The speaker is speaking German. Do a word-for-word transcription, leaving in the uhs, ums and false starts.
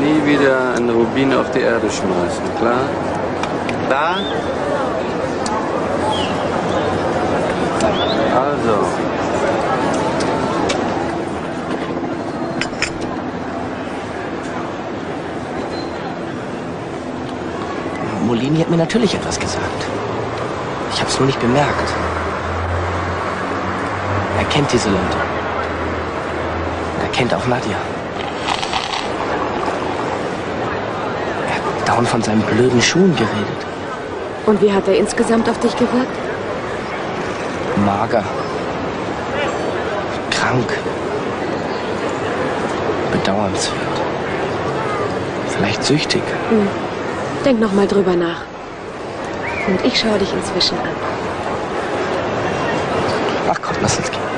nie wieder einen Rubin auf die Erde schmeißen, klar? Klar? Also. Molini hat mir natürlich etwas gesagt. Ich habe es nur nicht bemerkt. Er kennt diese Leute. Er kennt auch Nadja. Er hat dauernd von seinen blöden Schuhen geredet. Und wie hat er insgesamt auf dich gewirkt? Mager. Krank. Bedauernswert. Vielleicht süchtig. Hm. Denk noch mal drüber nach. Und ich schaue dich inzwischen an. Ach komm, lass uns gehen.